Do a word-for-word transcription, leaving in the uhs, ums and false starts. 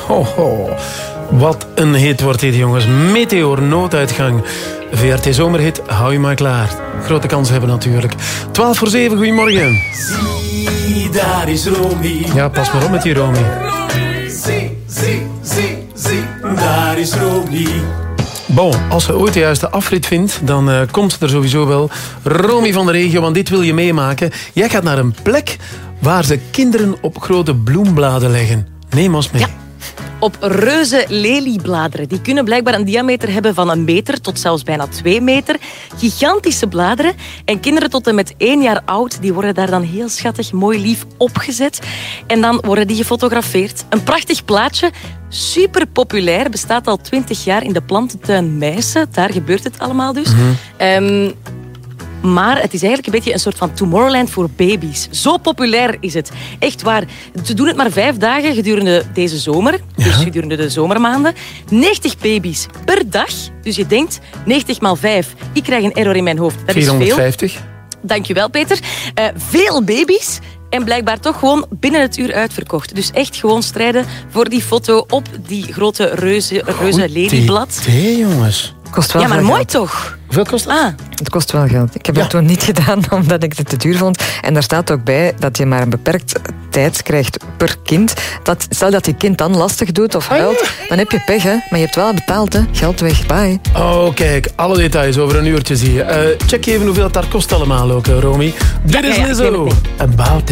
Ho, ho. Wat een hit wordt dit, jongens. Meteor, nooduitgang. V R T Zomerhit, hou je maar klaar. Grote kans hebben natuurlijk. twaalf voor zeven, goedemorgen. Zie, daar is Romy. Ja, pas maar op met die Romy. Romy, zie, zie, zie, zie, daar is Romy. Bon, als ze ooit de juiste afrit vindt, dan uh, komt ze er sowieso wel. Romy van de regio, want dit wil je meemaken. Jij gaat naar een plek waar ze kinderen op grote bloembladen leggen. Neem ons mee. Ja. Op reuze leliebladeren. Die kunnen blijkbaar een diameter hebben van een meter tot zelfs bijna twee meter. Gigantische bladeren. En kinderen tot en met één jaar oud, die worden daar dan heel schattig, mooi lief opgezet. En dan worden die gefotografeerd. Een prachtig plaatje. Super populair. Bestaat al twintig jaar in de plantentuin Meissen. Daar gebeurt het allemaal dus. Mm-hmm. Um, Maar het is eigenlijk een beetje een soort van Tomorrowland voor baby's. Zo populair is het. Echt waar. Ze doen het maar vijf dagen gedurende deze zomer. Dus ja. gedurende de zomermaanden. negentig baby's per dag. Dus je denkt, negentig maal vijf. Ik krijg een error in mijn hoofd. Dat vierhonderdvijftig. Is veel. Dankjewel, Peter. Uh, veel baby's. En blijkbaar toch gewoon binnen het uur uitverkocht. Dus echt gewoon strijden voor die foto op die grote reuze, reuze lelieblad. Nee, jongens. Kost wel ja, maar veel mooi geld. toch? Hoeveel kost dat? Ah. Het kost wel geld. Ik heb Ja. dat toen niet gedaan, omdat ik het te duur vond. En daar staat ook bij dat je maar een beperkt tijd krijgt per kind. Dat, stel dat je kind dan lastig doet of huilt, dan heb je pech, hè. Maar je hebt wel betaald, hè. Geld weg. Bye. Oh, kijk. Alle details over een uurtje zie je. Uh, check even hoeveel het daar kost allemaal ook, Romy. Dit Ja, is ja, ja, Lizzo. About